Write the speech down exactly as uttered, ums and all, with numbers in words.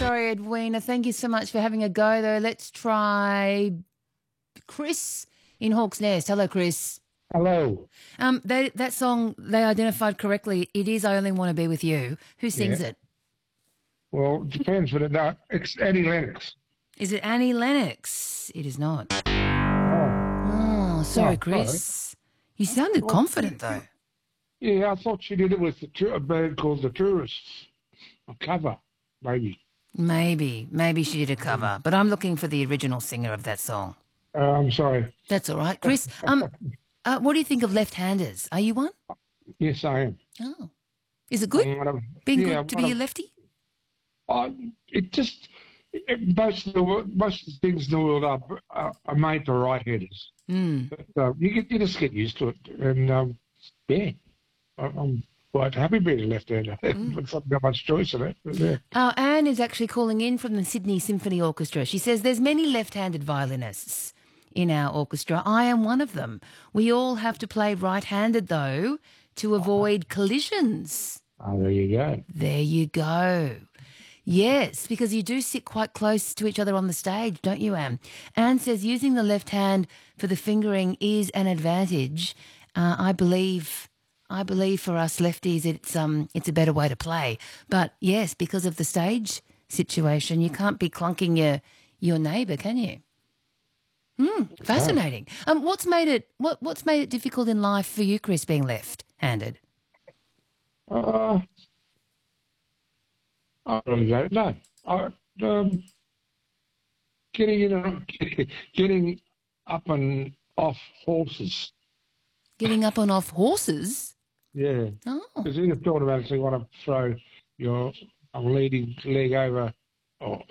sorry, Edwina. Thank you so much for having a go, though. Let's try Chris in Hawk's Nest. Hello, Chris. Hello. Um, they, that song, they identified correctly. It is I Only Want to Be With You. Who sings Yeah. it? Well, it depends, but it, no, it's Annie Lennox. Is it Annie Lennox? It is not. Oh, Oh, sorry, oh, Chris. You sounded Well, confident, though. yeah, I thought she did it with the tour, a band called The Tourists. A cover, maybe. Maybe. Maybe she did a cover. But I'm looking for the original singer of that song. Uh, I'm sorry. That's all right. Chris, um, uh, what do you think of left-handers? Are you one? Yes, I am. Oh. Is it good? I'm one of, Being yeah, good I'm to one be a of- lefty? I, it just it, most of the wo- most of the things in the world are are, are made for right-handers. Mm. But uh, you get you just get used to it, and um, yeah, I, I'm quite happy being a left-hander. Mm. It's not got much choice in it. But yeah. Uh, Anne is actually calling in from the Sydney Symphony Orchestra. She says there's many left-handed violinists in our orchestra. I am one of them. We all have to play right-handed, though, to avoid collisions. Oh, there you go. There you go. Yes, because you do sit quite close to each other on the stage, don't you, Anne? Anne says using the left hand for the fingering is an advantage. Uh, I believe, I believe for us lefties, it's um, it's a better way to play. But yes, because of the stage situation, you can't be clunking your your neighbour, can you? Hmm, fascinating. Um, what's made it what what's made it difficult in life for you, Chris, being left-handed? Uh, I really don't know. I, um, getting in and getting up and off horses. Getting up and off horses? Yeah, Oh. because in the thought about it, so you want to throw your leading leg over or